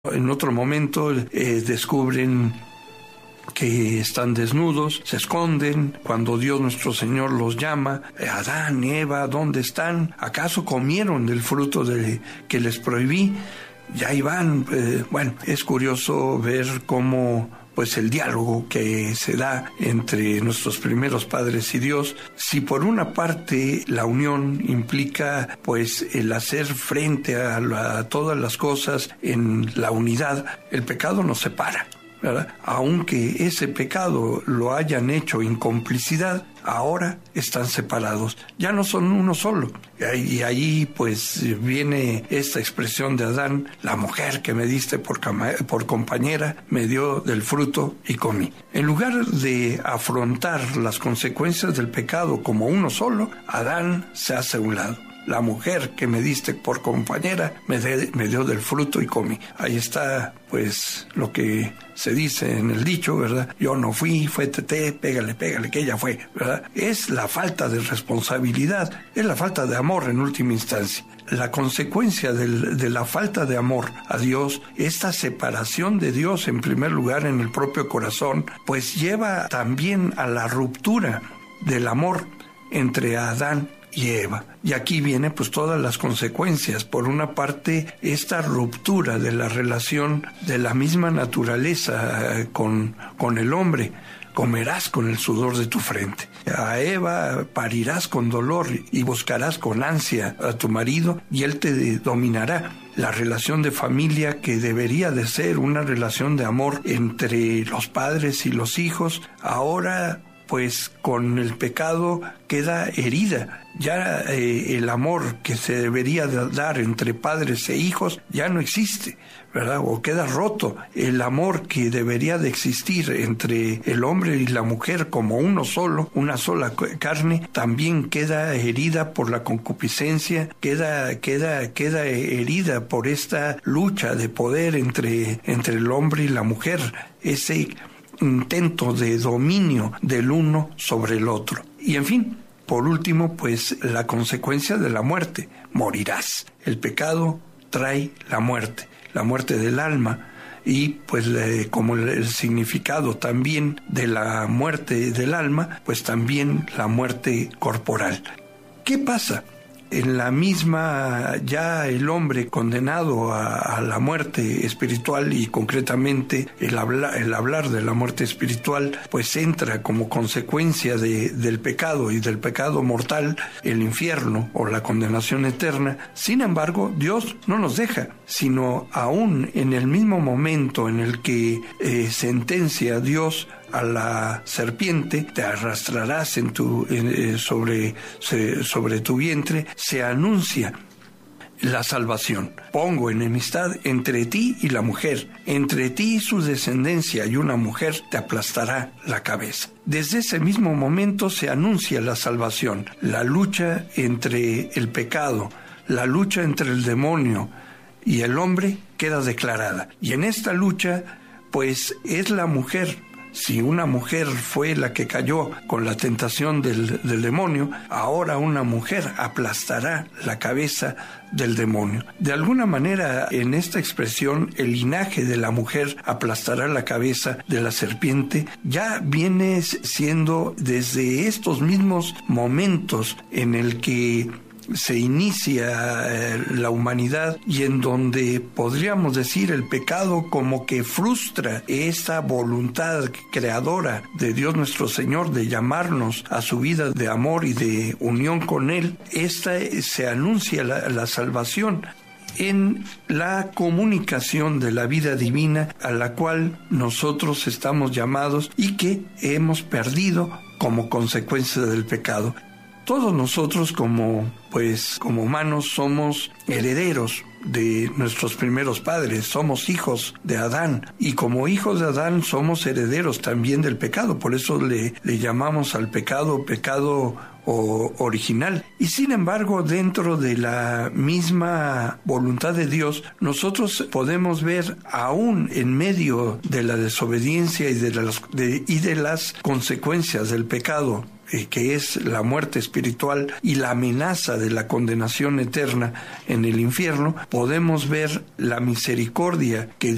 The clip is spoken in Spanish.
En otro momento descubren que están desnudos, se esconden. Cuando Dios nuestro Señor los llama, Adán, Eva, ¿dónde están? ¿Acaso comieron del fruto que les prohibí? Y ahí van. Bueno, es curioso ver cómo pues el diálogo que se da entre nuestros primeros padres y Dios. Si por una parte la unión implica pues el hacer frente a todas las cosas en la unidad, el pecado nos separa, ¿verdad? Aunque ese pecado lo hayan hecho en complicidad, ahora están separados, ya no son uno solo. Y ahí pues viene esta expresión de Adán: la mujer que me diste por compañera me dio del fruto y comí. En lugar de afrontar las consecuencias del pecado como uno solo, Adán se hace a un lado. La mujer que me diste por compañera me dio del fruto y comí. Ahí está, pues, lo que se dice en el dicho, ¿verdad? Yo no fui, fue Tete, pégale, que ella fue, ¿verdad? Es la falta de responsabilidad, es la falta de amor en última instancia. La consecuencia de la falta de amor a Dios, esta separación de Dios en primer lugar en el propio corazón, pues lleva también a la ruptura del amor entre Adán y Eva. Y aquí vienen pues todas las consecuencias. Por una parte, esta ruptura de la relación de la misma naturaleza con el hombre. Comerás con el sudor de tu frente. A Eva parirás con dolor y buscarás con ansia a tu marido y él te dominará. La relación de familia, que debería de ser una relación de amor entre los padres y los hijos, ahora pues con el pecado queda herida. Ya el amor que se debería dar entre padres e hijos ya no existe, ¿verdad? O queda roto. El amor que debería de existir entre el hombre y la mujer como uno solo, una sola carne, también queda herida por la concupiscencia, queda herida por esta lucha de poder entre el hombre y la mujer, ese intento de dominio del uno sobre el otro. Y en fin, por último, pues la consecuencia de la muerte: morirás. El pecado trae la muerte del alma, y pues como el significado también de la muerte del alma, pues también la muerte corporal. ¿Qué pasa? En la misma, ya el hombre condenado a la muerte espiritual, y concretamente el hablar de la muerte espiritual, pues entra como consecuencia del pecado y del pecado mortal el infierno o la condenación eterna. Sin embargo, Dios no nos deja, sino aún en el mismo momento en el que sentencia a Dios a la serpiente, te arrastrarás sobre tu vientre, se anuncia la salvación. Pongo enemistad entre ti y la mujer, entre ti y su descendencia, y una mujer te aplastará la cabeza. Desde ese mismo momento se anuncia la salvación, la lucha entre el pecado, la lucha entre el demonio y el hombre queda declarada. Y en esta lucha, pues es la mujer. Si una mujer fue la que cayó con la tentación del demonio, ahora una mujer aplastará la cabeza del demonio. De alguna manera, en esta expresión, el linaje de la mujer aplastará la cabeza de la serpiente, ya viene siendo desde estos mismos momentos en el que se inicia la humanidad, y en donde podríamos decir el pecado como que frustra esta voluntad creadora de Dios nuestro Señor de llamarnos a su vida de amor y de unión con Él. Se anuncia la salvación en la comunicación de la vida divina a la cual nosotros estamos llamados y que hemos perdido como consecuencia del pecado. Todos nosotros como humanos somos herederos de nuestros primeros padres, somos hijos de Adán, y como hijos de Adán somos herederos también del pecado. Por eso le llamamos al pecado original. Y sin embargo, dentro de la misma voluntad de Dios, nosotros podemos ver, aún en medio de la desobediencia y de las consecuencias del pecado, que es la muerte espiritual y la amenaza de la condenación eterna en el infierno, podemos ver la misericordia que